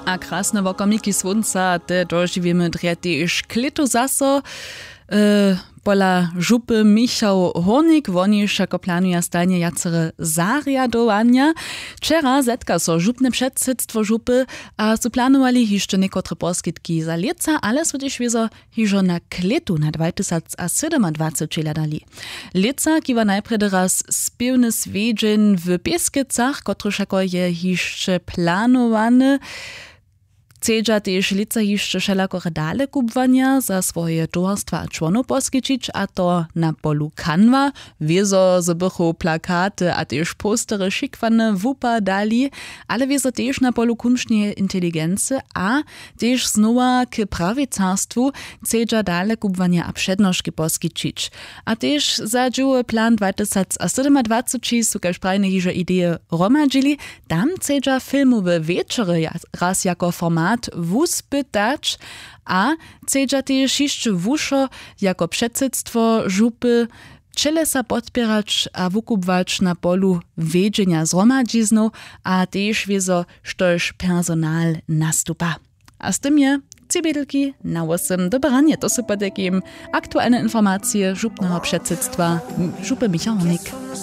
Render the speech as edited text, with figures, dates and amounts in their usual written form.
A krasne wokomiki słońca te dożywimy też klitu zaso. Pola żupy Michał Hornik, woniż jako planuje stanie jacere zariadowania. Wczera zetka so żupne przedsedztwo żupy, a so planowali jeszcze niekotre poskitki za lieca, ale so też wiezo hiżo na klitu na 2027 ladali. Lieca kiwa najpierw raz spiewny swiedzień w Pieskicach, kotryż jako je jeszcze planowane. Chcedza też lica jeszcze wszelako redale kubwania za swoje towarstwa a członów poskiczyć, a to na polu Canva, wiezo zbychu plakaty a też postery szykwane wupa dali, ale wiezo też na polu kunsznej inteligencji, a też znowa k prawicarstwu chcedza dale kubwania a przednożki poskiczyć. A też za dżuły plan 2027 su każ prajne hiże idee romadzili, tam chcedza filmowe wieczory raz jako format wuspytać, a chcedza też jeszcze wuszo jako przedsedztwo żupy Čelesa podpierać a wukubwać na polu wiedzienia zromadziznu, a też wiezo, sztoż personal nastupa. A z tym je cibelki na 8 dobranie. To są podekim aktualne informacje żupnego przedsedztwa żupy Michał Hornik.